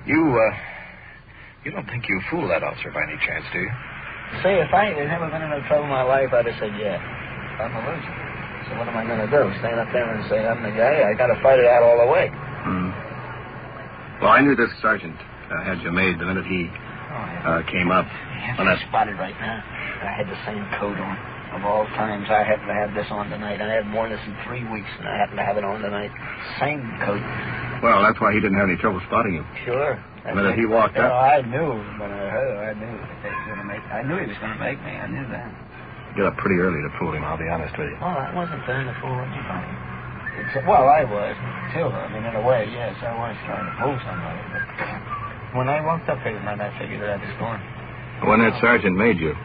You don't think you fooled that officer by any chance, do you? See, if I had never been in no trouble in my life, I'd have said, yeah, I'm a loser. So what am I going to do? Stand up there and say I'm the guy? I got to fight it out all the way. Well, I knew this sergeant had you made the minute he came up. I'm spotted right now. I had the same coat on. Of all times, I happen to have this on tonight. I haven't worn this in 3 weeks, and I happen to have it on tonight. Same coat. Well, that's why he didn't have any trouble spotting you. Sure. The minute he walked up. I knew when I heard. I knew he was going to make. I knew he was going to make me. I knew that. You got up pretty early to fool him. I'll be honest with you. Well, I wasn't trying to fool him. Well, I was too. I mean, in a way, yes, I was trying to fool somebody. But when I walked up here tonight, I figured that I was going. When that sergeant made you.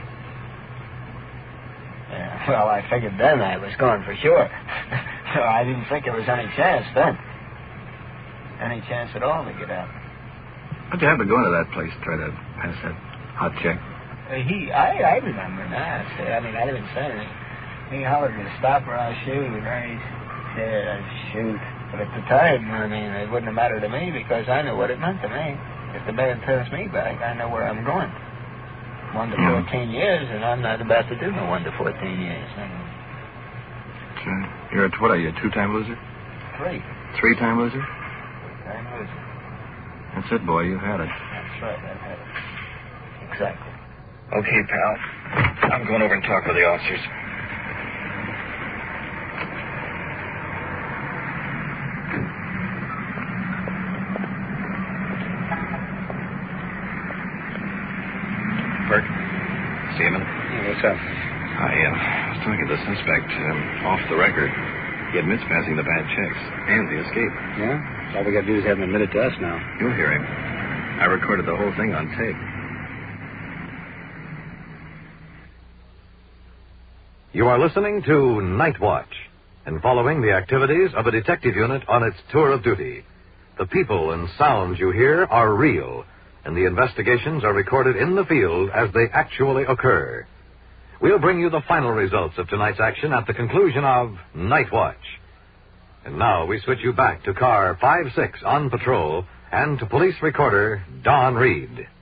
Yeah, well, I figured then I was going for sure. So I didn't think there was any chance then. Any chance at all to get out. How'd you have to go into that place to try to pass that hot check? I remember now. I mean, I didn't say anything. He hollered me to stop or I'll shoot. And I said I'd shoot. But at the time, I mean, it wouldn't have mattered to me because I knew what it meant to me. If the man turns me back, I know where I'm going. 1 to 14 years, and I'm not about to do no 1 to 14 years. You're what are you, a 2-time loser? 3. 3-time loser? 3-time loser. That's it, boy. You had it. That's right. I've had it. Exactly. Okay, pal. I'm going over and talk with the officers. Burke, see him in? What's up? I was talking to the suspect off the record. He admits passing the bad checks and the escape. Yeah? All we got to do is have him admit it to us now. You'll hear him. I recorded the whole thing on tape. You are listening to Night Watch and following the activities of a detective unit on its tour of duty. The people and sounds you hear are real, and the investigations are recorded in the field as they actually occur. We'll bring you the final results of tonight's action at the conclusion of Night Watch. And now we switch you back to car 5-6 on patrol and to police recorder Don Reed.